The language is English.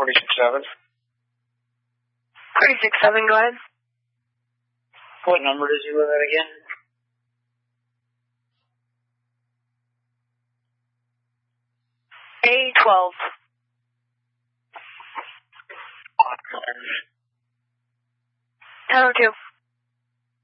46-7. 46-7, go ahead. What number does he live at again? A12. 1002.